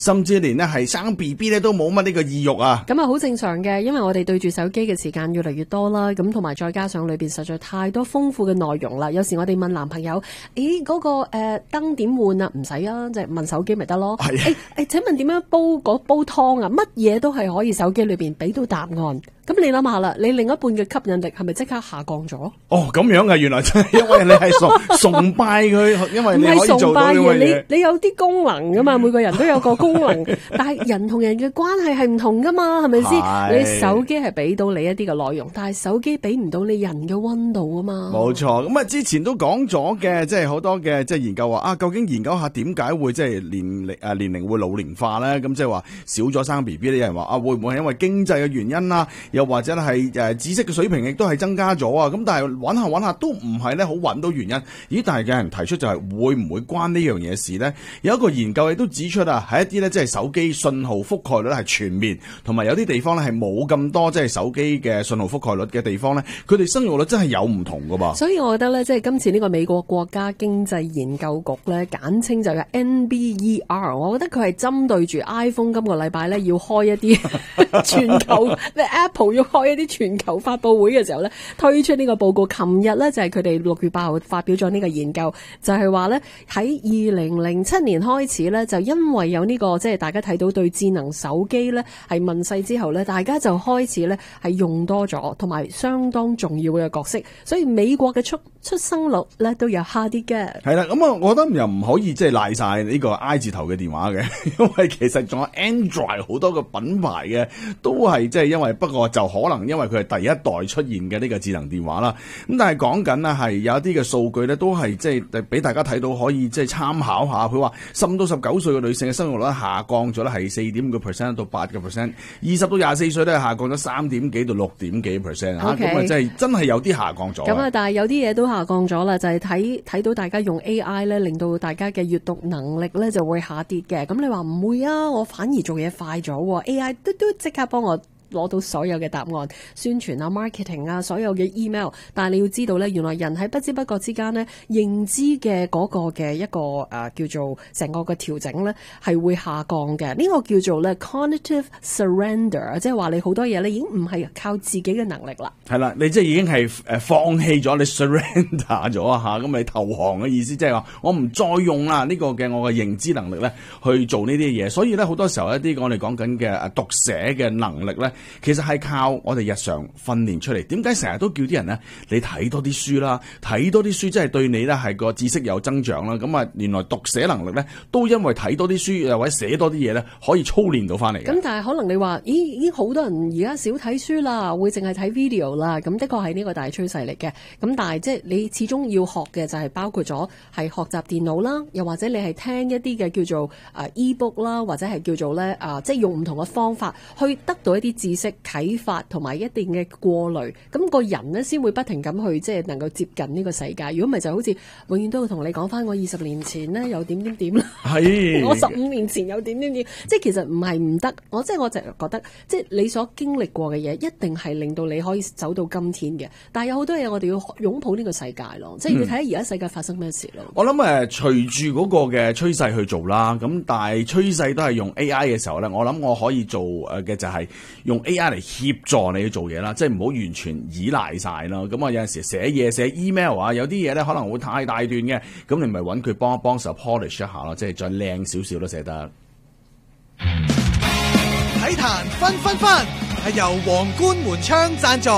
甚至連咧係生 BB 咧都冇乜呢個意欲啊。 咁啊好正常嘅，因為我哋對住手機嘅時間越嚟越多啦，咁同埋再加上裏邊實在太多豐富嘅內容啦。有時我哋問男朋友，嗰個燈點換啊？唔使啊，就係問手機咪得咯。請問點樣煲湯啊？乜嘢都係可以手機裏邊俾到答案。咁你諗下啦，你另一半嘅吸引力係咪即刻下降咗？ 哦，咁樣嘅，原來真係因為你係崇拜佢，因為你可以做到呢樣嘢。 你有啲功能噶嘛，每個人都有個功能，但係人同人嘅關係係唔同噶嘛，係咪先？你手機係俾到你一啲嘅內容，但係手機俾唔到你人嘅溫度啊嘛。 冇錯，咁啊之前都講咗嘅，即係好多嘅即係研究話啊，究竟研究下點解會即係年齡會老齡化咧？咁即係話少咗生 BB 咧，有人話啊，會唔會係因為經濟嘅原因啦？又或者係知識嘅水平亦都係增加咗啊！咁但係揾下都唔係咧好揾到原因。咦？但係有人提出就係會唔會關呢樣嘢事呢？有一個研究亦都指出啊，喺一啲咧即係手機信號覆蓋率係全面，同埋有啲地方咧係冇咁多即係手機嘅信號覆蓋率嘅地方咧，佢哋生育率真係有唔同噶噃。 所以我覺得咧，即係今次呢個美國國家經濟研究局咧，簡稱就係 NBER， 我覺得佢係針對住 iPhone 今個禮拜咧要開一啲全球Apple 要開一啲全球發佈會嘅時候咧，推出呢個報告。琴日咧就係佢哋6月8號發表咗呢個研究，就係話咧喺2007年開始咧，就因為有呢個即係大家睇到對智能手機咧係問世之後咧，大家就開始咧係用多咗，同埋相當重要嘅角色，所以美國嘅出生率咧都有下跌嘅。 係啦，咁啊，我覺得又唔可以即係賴晒呢個 I 字頭嘅電話嘅，因為其實仲有 Android 好多個品牌嘅，都係即係因為不過就可能因為佢係第一代出現嘅呢個智能電話啦。咁但係講緊呢係有一啲嘅數據咧，都係即係俾大家睇到可以即係參考下。佢話15到19歲嘅女性嘅生育率下降咗咧係4.5% 到8%，20到24歲咧下降咗3點幾到6點幾%啊。咁啊，即係真係有啲下降咗。 咁啊，但係有啲嘢都下降咗啦，就係睇到大家用 AI 咧，令到大家嘅閱讀能力咧就會下跌嘅。咁你話唔會啊？我反而做嘢快咗，AI 都即刻幫我攞到所有嘅答案、宣傳啊、marketing 啊、所有嘅 email， 但係你要知道咧，原來人喺不知不覺之間咧，認知嘅嗰個嘅一個叫做成個嘅調整咧，係會下降嘅。呢個叫做咧 cognitive surrender， 即係話你好多嘢咧已經唔係靠自己嘅能力啦。 係啦，你即係已經係放棄咗，你 surrender 咗啊嚇，咁你投降嘅意思，即係話我唔再用啦呢個嘅我嘅認知能力咧去做呢啲嘢。所以咧好多時候一啲我哋講緊嘅讀寫嘅能力咧。其實係靠我哋日常訓練出嚟。點解成日都叫啲人呢？你睇多啲書啦，睇多啲書，即係對你呢係個知識有增長啦。咁啊，原來讀寫能力呢，都因為睇多啲書或者寫多啲嘢呢，可以操練到翻嚟嘅。 咁但係可能你話，已經好多人而家少睇書啦，會淨係睇 video 啦。咁的確係呢個大趨勢嚟嘅。咁但係即係你始終要學嘅就係包括咗係學習電腦啦，又或者你係聽一啲嘅叫做e-book 啦，或者係叫做咧即係用唔同嘅方法去得到一啲知識啟發同埋一定嘅過濾，咁個人呢先會不停咁去即係能夠接近呢個世界。如果唔係就好似永遠都會同你講翻我20年前呢又點點點啦，係我15年前又點點點，即係其實唔係唔得，我就覺得即係你所經歷過嘅嘢一定係令到你可以走到今天嘅。但係有好多嘢我哋要擁抱呢個世界咯，即係要睇下而家世界發生咩事咯。 我諗隨住嗰個嘅趨勢去做啦，咁但係趨勢都係用 AI 嘅時候咧，我諗我可以做嘅就係用 AI 嚟協助你去做嘢啦，即係唔好完全依賴晒啦。咁啊有陣時寫 email 啊，有啲嘢咧可能會太大段嘅，咁你咪揾佢幫一幫手 polish 一下咯，即係再靚少少都寫得。 體壇分分分係由皇冠門窗贊助。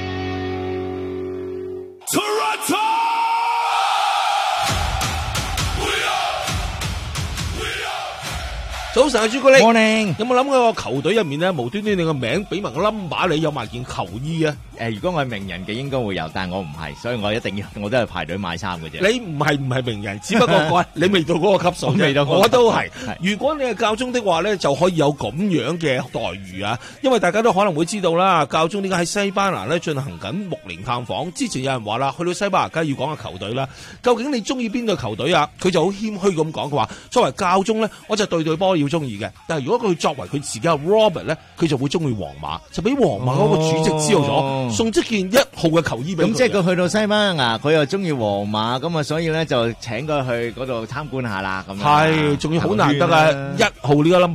早晨啊，朱古力 Morning， 有冇諗過個球隊入面咧，無端端你個名俾埋個 number， 你有埋件球衣啊？ 如果我係名人嘅，應該會有，但係我唔係，所以我一定要，我都係排隊買衫嘅啫。 你唔係名人，只不過你未到嗰個級數， 未到嗰個我都係。如果你係教宗的話咧，就可以有咁樣嘅待遇啊！因為大家都可能會知道啦，教宗點解喺西班牙咧進行緊牧靈探訪。之前有人話啦，去到西班牙梗係要講下球隊啦。究竟你中意邊隊球隊啊？佢就好謙虛咁講，佢話作為教宗咧，我就隊波要要中意嘅。但係如果佢作為佢自己嘅 Robert 咧，佢就會中意皇馬，就俾皇馬嗰個主席知道咗，送咗件1號嘅球衣俾佢。 咁即係佢去到西班牙，佢又中意皇馬，咁啊，所以咧就請佢去嗰度參觀下啦。咁係，仲要好難得啊！1號呢個